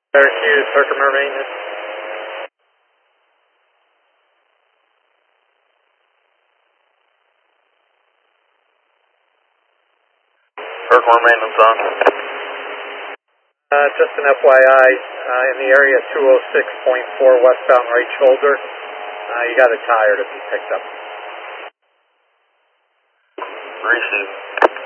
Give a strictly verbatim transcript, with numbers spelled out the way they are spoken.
Better Hughes, Herkimer maintenance. Herkimer maintenance on. Uh, just an F Y I, uh, in the area two oh six point four westbound right shoulder, uh, you got a tire to be picked up. Receive.